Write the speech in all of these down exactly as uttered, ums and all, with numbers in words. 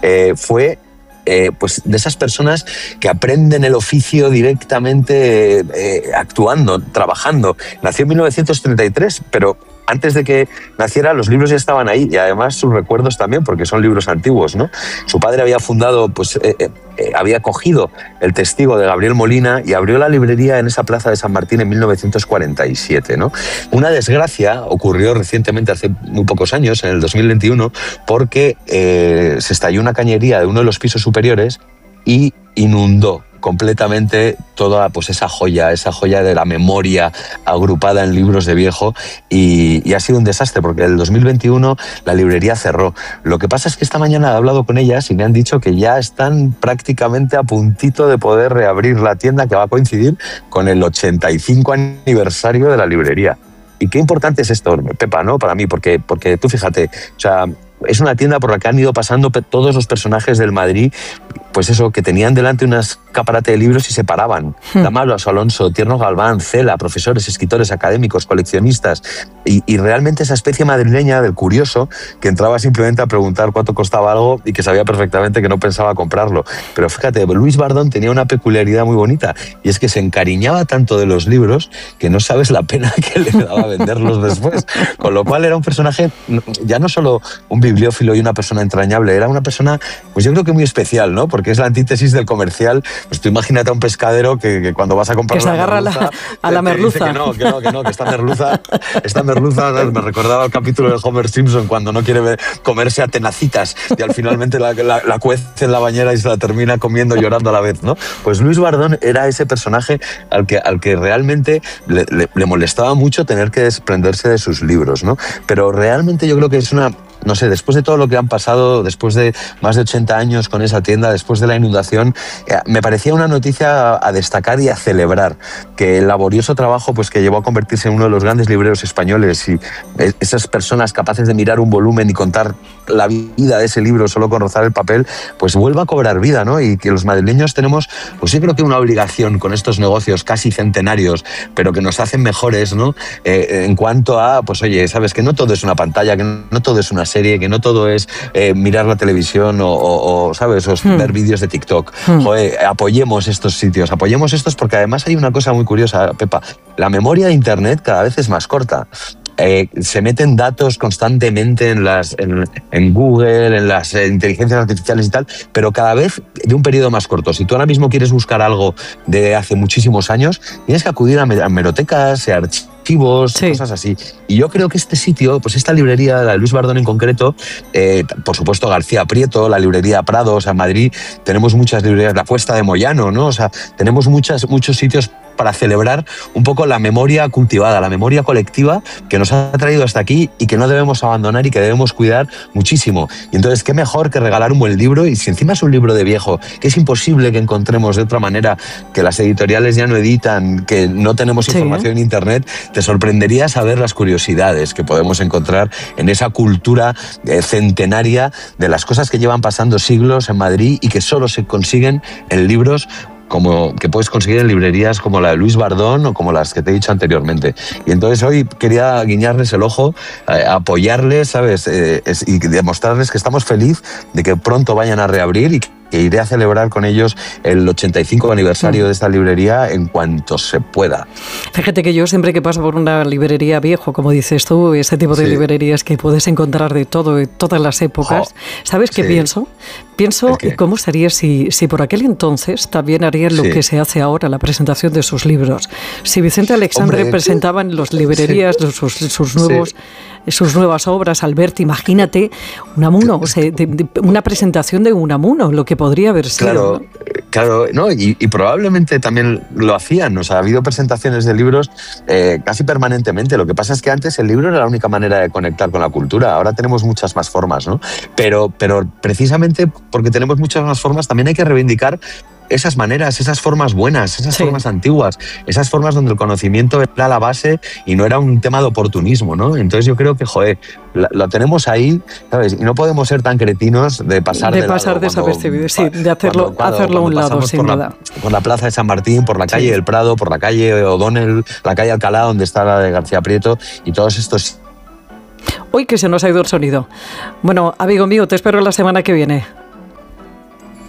eh, fue eh, pues de esas personas que aprenden el oficio directamente eh, actuando, trabajando. Nació en mil novecientos treinta y tres, pero antes de que naciera los libros ya estaban ahí y además sus recuerdos también, porque son libros antiguos, ¿no? Su padre había fundado, pues eh, eh, había cogido el testigo de Gabriel Molina y abrió la librería en esa plaza de San Martín en mil novecientos cuarenta y siete, ¿no? Una desgracia ocurrió recientemente, hace muy pocos años, en el dos mil veintiuno, porque eh, se estalló una cañería de uno de los pisos superiores y inundó completamente toda pues esa joya, esa joya de la memoria agrupada en libros de viejo y, y ha sido un desastre porque en el dos mil veintiuno la librería cerró. Lo que pasa es que esta mañana he hablado con ellas y me han dicho que ya están prácticamente a puntito de poder reabrir la tienda, que va a coincidir con el ochenta y cinco aniversario de la librería. Y qué importante es esto, Pepa, ¿no? Para mí, porque, porque tú fíjate, o sea, es una tienda por la que han ido pasando todos los personajes del Madrid, pues eso, que tenían delante un escaparate de libros y se paraban. Hmm. Damaso Alonso, Tierno Galván, Cela, profesores, escritores, académicos, coleccionistas. Y, y realmente esa especie madrileña del curioso que entraba simplemente a preguntar cuánto costaba algo y que sabía perfectamente que no pensaba comprarlo. Pero fíjate, Luis Bardón tenía una peculiaridad muy bonita y es que se encariñaba tanto de los libros que no sabes la pena que le daba venderlos después. Con lo cual era un personaje, ya no solo un bibliófilo y una persona entrañable, era una persona, pues yo creo que muy especial, ¿no? Porque es la antítesis del comercial. Pues tú imagínate a un pescadero que, que cuando vas a comprar que se agarra merluza, la, a la merluza. Que no, que no, que no, que esta merluza, esta merluza me recordaba el capítulo de Homer Simpson cuando no quiere ver, comerse a tenacitas y al finalmente la, la, la cuece en la bañera y se la termina comiendo llorando a la vez, ¿no? Pues Luis Bardón era ese personaje al que, al que realmente le, le, le molestaba mucho tener que desprenderse de sus libros, ¿no? Pero realmente yo creo que es una... No sé, después de todo lo que han pasado, después de más de ochenta años con esa tienda, después de la inundación, eh, me parecía una noticia a, a destacar y a celebrar, que el laborioso trabajo pues, que llevó a convertirse en uno de los grandes libreros españoles y esas personas capaces de mirar un volumen y contar la vida de ese libro solo con rozar el papel, pues vuelva a cobrar vida, ¿no? Y que los madrileños tenemos, pues yo creo que una obligación con estos negocios casi centenarios, pero que nos hacen mejores, ¿no? Eh, en cuanto a, pues oye, sabes que no todo es una pantalla, que no todo es una serie, que no todo es eh, mirar la televisión o, o, o ¿sabes? O hmm. ver vídeos de TikTok. Hmm. Joder, apoyemos estos sitios, apoyemos estos porque además hay una cosa muy curiosa, Pepa. La memoria de Internet cada vez es más corta. Eh, se meten datos constantemente en, las, en, en Google, en las eh, inteligencias artificiales y tal, pero cada vez de un periodo más corto. Si tú ahora mismo quieres buscar algo de hace muchísimos años, tienes que acudir a, a merotecas, a archivos, sí. cosas así. Y yo creo que este sitio, pues esta librería, la de Luis Bardón en concreto, eh, por supuesto García Prieto, la librería Prado, o sea, en Madrid tenemos muchas librerías, la Cuesta de Moyano, ¿no? O sea, tenemos muchas, muchos sitios para celebrar un poco la memoria cultivada, la memoria colectiva que nos ha traído hasta aquí y que no debemos abandonar y que debemos cuidar muchísimo. Y entonces, qué mejor que regalar un buen libro, y si encima es un libro de viejo, que es imposible que encontremos de otra manera, que las editoriales ya no editan, que no tenemos sí. información en Internet, te sorprendería saber las curiosidades que podemos encontrar en esa cultura eh, centenaria de las cosas que llevan pasando siglos en Madrid y que solo se consiguen en libros como que puedes conseguir en librerías como la de Luis Bardón o como las que te he dicho anteriormente. Y entonces hoy quería guiñarles el ojo, eh, apoyarles, ¿sabes? Eh, es, y demostrarles que estamos felices de que pronto vayan a reabrir y que iré a celebrar con ellos el ochenta y cinco aniversario de esta librería en cuanto se pueda. Fíjate que yo siempre que paso por una librería viejo, como dices tú, ese tipo de sí. librerías que puedes encontrar de todo, de todas las épocas, oh, ¿sabes qué sí. pienso? Pienso cómo sería si, si por aquel entonces también harían lo sí. que se hace ahora, la presentación de sus libros. Si Vicente Aleixandre Hombre, presentaba en las librerías sí. sus, sus nuevos... Sí. sus nuevas obras, Alberto, imagínate Unamuno, o sea, de, de, una presentación de Unamuno, lo que podría haber sido. Claro, ¿no? claro, no, y, y probablemente también lo hacían, o sea, ha habido presentaciones de libros eh, casi permanentemente. Lo que pasa es que antes el libro era la única manera de conectar con la cultura, ahora tenemos muchas más formas, ¿no? Pero, pero precisamente porque tenemos muchas más formas, también hay que reivindicar esas maneras, esas formas buenas, esas sí. formas antiguas, esas formas donde el conocimiento era la base y no era un tema de oportunismo, ¿no? Entonces yo creo que, joder, lo, lo tenemos ahí, ¿sabes? Y no podemos ser tan cretinos de pasar de, de pasar desapercibido, sí, de hacerlo, cuando, cuando, hacerlo a un lado, sin por duda. La, por la plaza de San Martín, por la calle sí. del Prado, por la calle O'Donnell, la calle Alcalá, donde está la de García Prieto, y todos estos... Uy, que se nos ha ido el sonido. Bueno, amigo mío, te espero la semana que viene.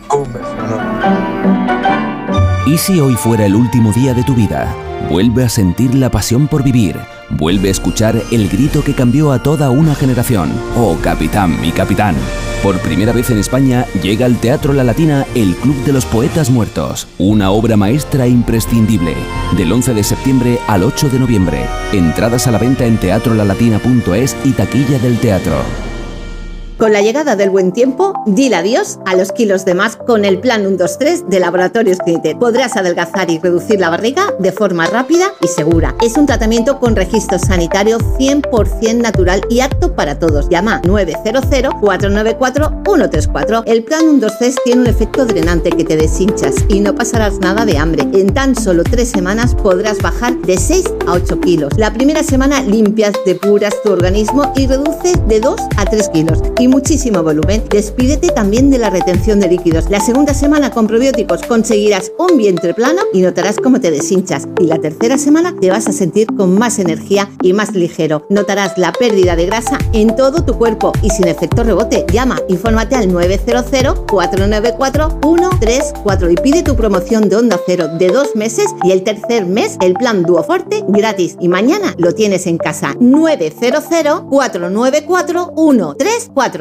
Un beso enorme. ¿Y si hoy fuera el último día de tu vida? Vuelve a sentir la pasión por vivir. Vuelve a escuchar el grito que cambió a toda una generación. Oh, capitán, mi capitán. Por primera vez en España llega al Teatro La Latina el Club de los Poetas Muertos. Una obra maestra imprescindible. Del once de septiembre al ocho de noviembre. Entradas a la venta en teatro la latina punto es y taquilla del teatro. Con la llegada del buen tiempo, dile adiós a los kilos de más con el plan uno dos tres de Laboratorios Clinitet. Podrás adelgazar y reducir la barriga de forma rápida y segura. Es un tratamiento con registro sanitario cien por ciento natural y apto para todos. Llama nueve cero cero, cuatro nueve cuatro, uno tres cuatro. El plan uno dos tres tiene un efecto drenante que te deshinchas y no pasarás nada de hambre. En tan solo tres semanas podrás bajar de seis a ocho kilos. La primera semana limpias, depuras tu organismo y reduces de dos a tres kilos. Y muchísimo volumen. Despídete también de la retención de líquidos. La segunda semana con probióticos conseguirás un vientre plano y notarás cómo te deshinchas. Y la tercera semana te vas a sentir con más energía y más ligero. Notarás la pérdida de grasa en todo tu cuerpo y sin efecto rebote. Llama, infórmate al nueve cero cero, cuatro nueve cuatro, uno tres cuatro y pide tu promoción de Onda Cero de dos meses y el tercer mes el plan Duoforte gratis. Y mañana lo tienes en casa. nueve cero cero, cuatro nueve cuatro, uno tres cuatro.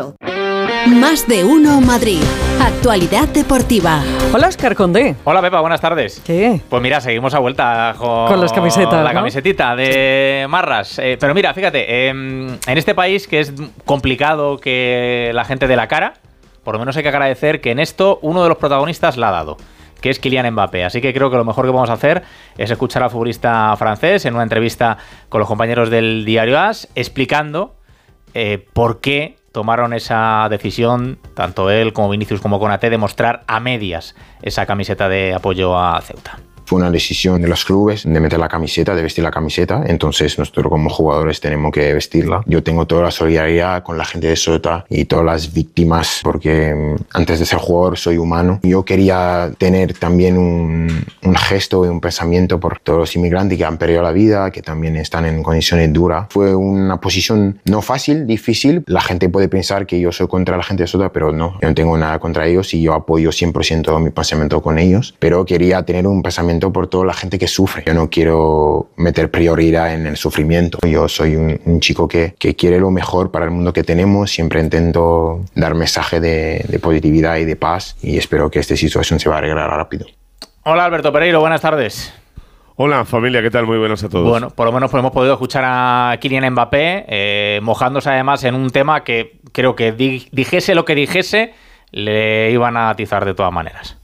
Más de uno Madrid. Actualidad deportiva. Hola, Óscar Condé. Hola, Pepa, buenas tardes. ¿Qué? Pues mira, seguimos a vuelta con, con las camisetas, la ¿no? camisetita de Marras. Eh, pero mira, fíjate, eh, en este país que es complicado que la gente dé la cara, por lo menos hay que agradecer que en esto uno de los protagonistas la ha dado, que es Kylian Mbappé. Así que creo que lo mejor que vamos a hacer es escuchar al futbolista francés en una entrevista con los compañeros del diario AS, explicando eh, por qué tomaron esa decisión, tanto él como Vinicius como Konaté, de mostrar a medias esa camiseta de apoyo a Ceuta. Fue una decisión de los clubes de meter la camiseta, de vestir la camiseta, entonces nosotros como jugadores tenemos que vestirla. Yo tengo toda la solidaridad con la gente de Ceuta y todas las víctimas, porque antes de ser jugador soy humano. Yo quería tener también un, un gesto y un pensamiento por todos los inmigrantes que han perdido la vida, que también están en condiciones duras. Fue una posición no fácil, difícil. La gente puede pensar que yo soy contra la gente de Ceuta, pero no. Yo no tengo nada contra ellos y yo apoyo cien por ciento mi pensamiento con ellos, pero quería tener un pensamiento por toda la gente que sufre. Yo no quiero meter prioridad en el sufrimiento. Yo soy un, un chico que, que quiere lo mejor para el mundo que tenemos. Siempre intento dar mensaje de, de positividad y de paz y espero que esta situación se va a arreglar rápido. Hola, Alberto Pereiro, buenas tardes. Hola familia, ¿qué tal? Muy buenas a todos. Bueno, por lo menos pues hemos podido escuchar a Kylian Mbappé eh, mojándose además en un tema que creo que di, dijese lo que dijese, le iban a atizar de todas maneras.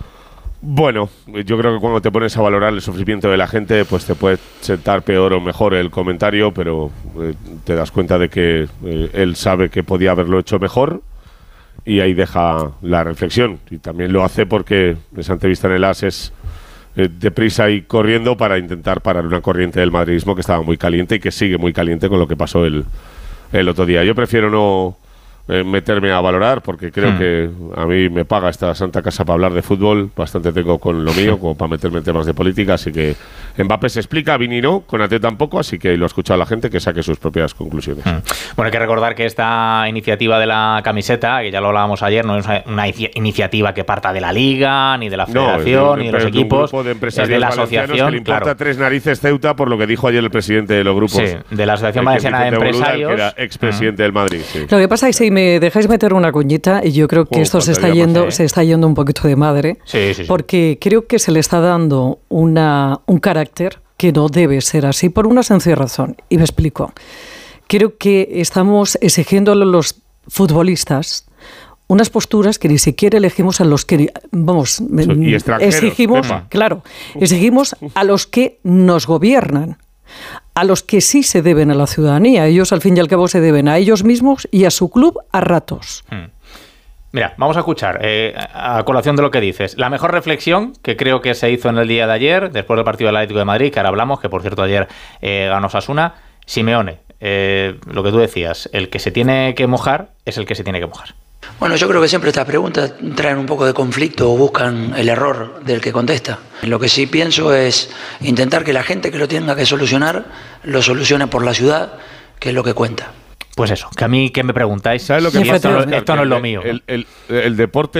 Bueno, yo creo que cuando te pones a valorar el sufrimiento de la gente, pues te puede sentar peor o mejor el comentario, pero eh, te das cuenta de que eh, él sabe que podía haberlo hecho mejor y ahí deja la reflexión. Y también lo hace porque esa entrevista en el AS es eh, deprisa y corriendo para intentar parar una corriente del madridismo que estaba muy caliente y que sigue muy caliente con lo que pasó el, el otro día. Yo prefiero no eh, meterme a valorar porque creo hmm. que a mí me paga esta santa casa para hablar de fútbol, bastante tengo con lo mío como para meterme en temas de política, así que Mbappé se explica, Vini no, Konaté tampoco, así que lo ha escuchado la gente que saque sus propias conclusiones. Hmm. Bueno, hay que recordar que esta iniciativa de la camiseta, que ya lo hablábamos ayer, no es una iniciativa que parta de la Liga, ni de la Federación, no, de, ni de los equipos, de un grupo de es de la asociación. Que le importa claro. tres narices Ceuta por lo que dijo ayer el presidente de los grupos. Sí, de la Asociación Valenciana de Empresarios. Que era expresidente hmm. del Madrid. Sí. Lo que pasa es que si me dejáis meter una cuñita, y yo creo que oh, esto se está, yendo, se está yendo un poquito de madre, sí, sí, sí. porque creo que se le está dando una, un carácter que no debe ser así por una sencilla razón, y me explico. Creo que estamos exigiéndole a los futbolistas unas posturas que ni siquiera elegimos a los que, vamos, y exigimos, Pepa. claro, exigimos a los que nos gobiernan, a los que sí se deben a la ciudadanía. Ellos, al fin y al cabo, se deben a ellos mismos y a su club a ratos. Hmm. Mira, vamos a escuchar, eh, a colación de lo que dices, la mejor reflexión que creo que se hizo en el día de ayer, después del partido del Atlético de Madrid, que ahora hablamos, que por cierto ayer eh, ganó Osasuna, Simeone, eh, lo que tú decías, el que se tiene que mojar es el que se tiene que mojar. Bueno, yo creo que siempre estas preguntas traen un poco de conflicto o buscan el error del que contesta. Lo que sí pienso es intentar que la gente que lo tenga que solucionar, lo solucione por la ciudad, que es lo que cuenta. Pues eso, que a mí que me preguntáis, ¿sabes lo que si esto, no, esto no es lo mío. El, el, el, el deporte